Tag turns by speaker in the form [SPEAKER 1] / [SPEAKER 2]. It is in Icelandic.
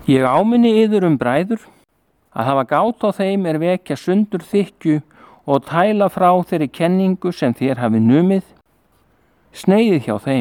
[SPEAKER 1] Ég áminni yður bræður, að hafa gát á þeim vekja sundur þykju og tæla frá þeirri kenningu sem þér hafi numið, sneiðið hjá þeim.